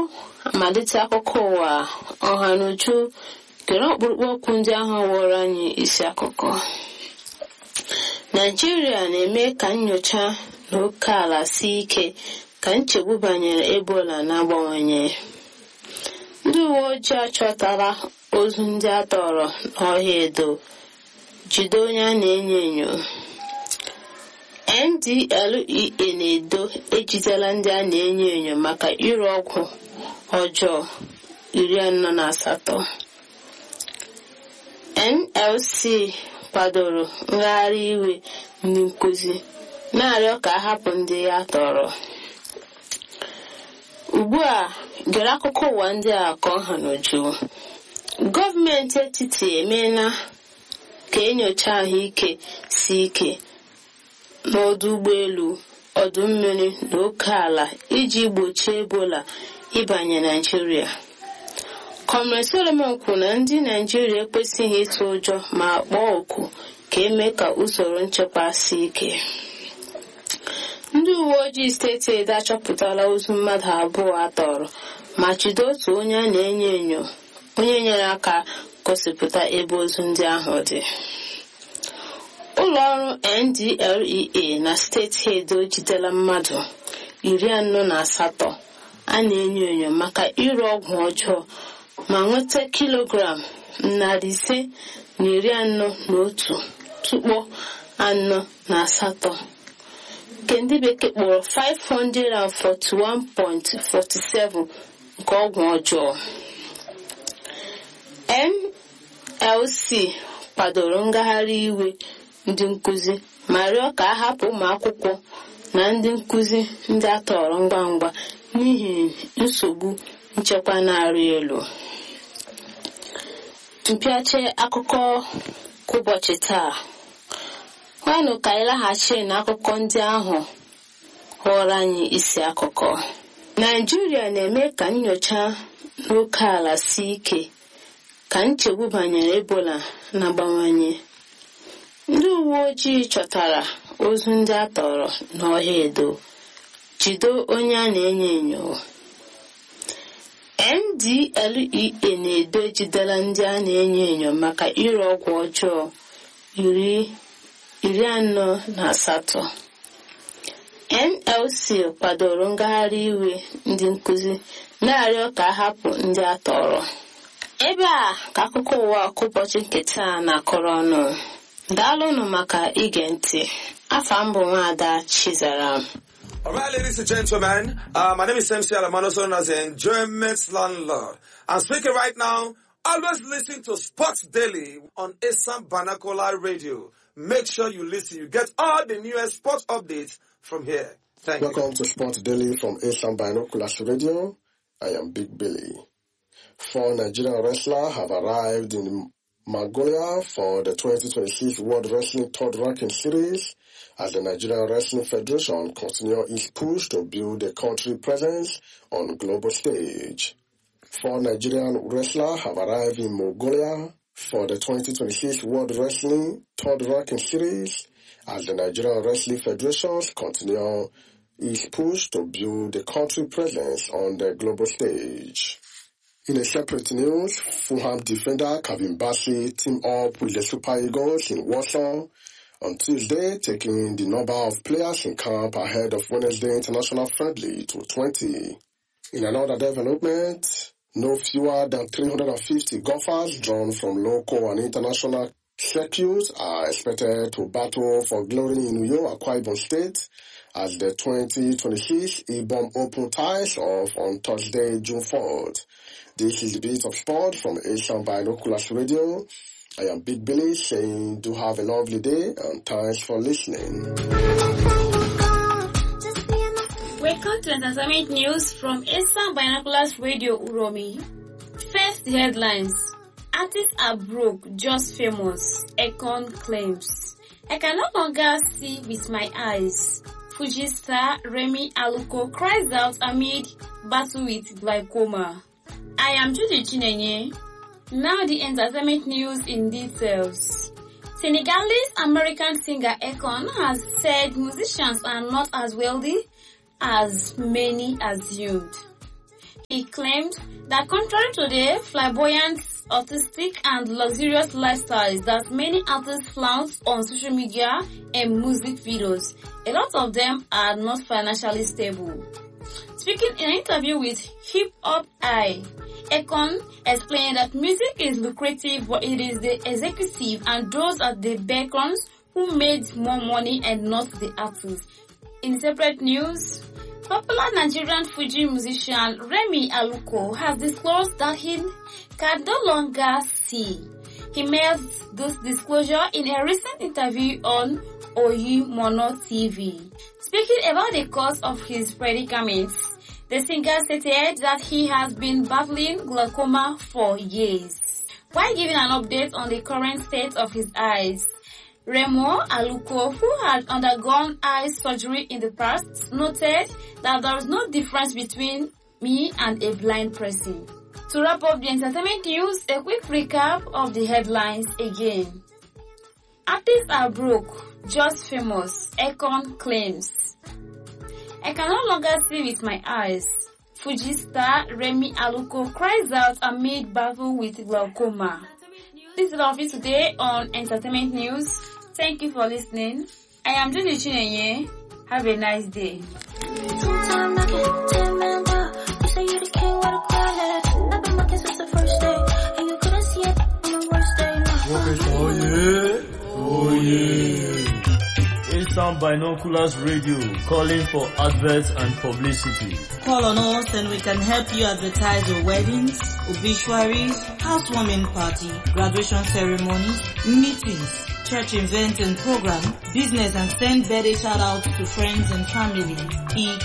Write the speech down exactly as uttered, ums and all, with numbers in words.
amalite akụkọ ụwa ọha n'uju gere ọkpụrụkpụ okwu ndị ahụ wụrụ anyị isi akụkọ. Naijiria na-eme ka nnyocha n'oke ala sie ike ka nchegbu banyere Ebola na-abawanye. Ndị uwe ojii achọtala ozu ndị a tọrọ n'ọhịa Edo, jide onye a na-enyo enyo. N D L E A na-edo ejidela ndị a na-enyo enyo maka ire ọgwụ ọjọọ iri anọ na asatọ. N L C kwadoro ngagharị iwe ndị nkuzi na-arịọ ka a hapụ ndị ya tọrọ. Ugbu a gere akụkọ ụwa ndị a ka ọha n'uju. Gọọmenti etiti emeela ka enyocha ahụike si ike n'ọdụ ụgbọelu, ọdụ mmiri na oke ala iji gbochie Ebola ịbanye Naịjirịa. Comrade Solomon kwuru na ndị Naịjirịa ekwesịghị ịtụ ụjọ ma kpọọ oku ka eme ka usoro nchekwa si ike. Ndị uwe ojii steeti Edo achọpụtala ozu mmadụ abụọ atọrọ ma jide otu onye a na-enyo enyo onye nyere aka gosipụta ebe ozu ndị ahụ dị. Ụlọ ọrụ N D L E A na steeti Edo jidela mmadụ iri anọ na asatọ a na-enyo enyo maka ire ọgwụ ọjọọ ma nweta kilogram narị ise na iri anọ na otu tukpo anọ na asatọ nke ndị bekee kpọrọ five hundred forty-one point four seven nke ọgwụ ọjọọ. N L C kwadoro ngagharị iwe ndị nkuzi ma rịọ ka a hapụ ụmụ akwụkwọ na ndị nkuzi ndị a tọrọ ngwa ngwa n'ihi nsogbu nchekwa na-arị elu. Mpịache akụkọ ụbọchị taa. Kwanụ ka anyị laghachi n'akụkọ ndị ahụ ghọrọ anyị isi akụkọ. Naijiria na-eme ka nnyocha n'oke ala sie ike ka nchegbu banyere Ebola na-abawanye. Ndị uwe ojii chọtara ozu ndị a tọrọ n'ọhịa Edo, jide onye a na-enyo enyo. N D L E A na-edo ejidela ndị a na-enyo enyo maka ire ọgwụ ọjọọ iri iri anọ na asatọ. N L C kwadoro ngagharị iwe ndị nkuzi na-arịọ ka a hapụ ndị a tọrọ. Ebe a ka akụkọ ụwa ụbọchị nke taa na-akọrọ ọnụ. Daalụnụ maka ige ntị. Afa m bụ Nwaada Chizaram. All right, ladies and gentlemen, uh, my name is M C Alamano, known as the Enjoyment Landlord. I'm speaking right now. Always listen to Sports Daily on Asam Banakola Radio. Make sure you listen. You get all the newest sports updates from here. Thank Welcome you. Welcome to Sports Daily from Asam Binoculars Radio. I am Big Billy. Four Nigerian wrestlers have arrived in Mongolia for the twenty twenty-six World Wrestling Third Ranking Series as the Nigerian Wrestling Federation continues its push to build a country presence on the global stage. Four Nigerian wrestlers have arrived in Mongolia for the twenty twenty-six World Wrestling Third Ranking Series as the Nigerian Wrestling Federation continues its push to build a country presence on the global stage. In a separate news, Fulham defender Kevin Bassey teamed up with the Super Eagles in Warsaw on Tuesday, taking the number of players in camp ahead of Wednesday international friendly to twenty. In another development, no fewer than three hundred fifty golfers drawn from local and international circuits are expected to battle for glory in Uyo, Akwa Ibom State, as the twenty twenty-six Ibom Open ties off on Thursday, June fourth. This is the Beat of Sport from Asian Binoculars Radio. I am Big Billy saying do have a lovely day and thanks for listening. Welcome to Entertainment News from Asian Binoculars Radio Uromi. First, the headlines. Artists are broke, just famous. Akon claims. I can no longer see with my eyes. Fuji star Remy Aluko cries out amid battle with glaucoma. I am Judy Chinenye. Now the entertainment news in details. Senegalese-American singer Akon has said musicians are not as wealthy as many assumed. He claimed that contrary to the flamboyant, artistic and luxurious lifestyles that many artists flaunt on social media and music videos, a lot of them are not financially stable. Speaking in an interview with Hip Hop Eye, Akon explained that music is lucrative, but it is the executive and those at the backgrounds who made more money and not the artists. In separate news, popular Nigerian Fuji musician Remi Aluko has disclosed that he can no longer see. He made this disclosure in a recent interview on Oyimono T V. Speaking about the cause of his predicament, the singer stated that he has been battling glaucoma for years. While giving an update on the current state of his eyes, Remo Aluko, who had undergone eye surgery in the past, noted that there is no difference between me and a blind person. To wrap up the entertainment news, a quick recap of the headlines again. Artists are broke, just famous, Akon claims. I can no longer see with my eyes. Fuji star Remi Aluko cries out amid battle with glaucoma. This is all of it today on Entertainment News. Thank you for listening. I am Judy Chinenye. Have a nice day. Oh yeah, oh yeah. Esan Binoculars Radio, calling for adverts and publicity. Call on us and we can help you advertise your weddings, obituaries, housewarming party, graduation ceremonies, meetings, church events and program, business, and send birthday shout outs to friends and family. It